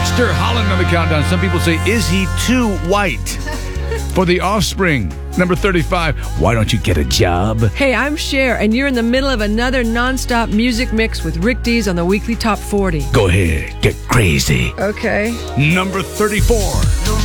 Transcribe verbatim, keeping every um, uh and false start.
Dexter Holland on the countdown. Some people say, is he too white? For The Offspring, number thirty-five. Why don't you get a job? Hey, I'm Cher, and you're in the middle of another nonstop music mix with Rick Dees on the weekly Top forty. Go ahead, get crazy. Okay. Number thirty-four.